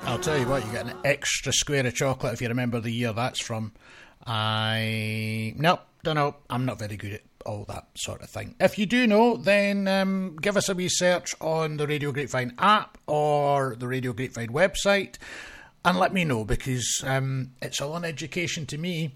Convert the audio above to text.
I'll tell you what, you get an extra square of chocolate if you remember the year that's from. Nope, don't know. I'm not very good at all that sort of thing. If you do know, then give us a wee search on the Radio Grapevine app or the Radio Grapevine website and let me know, because it's all an education to me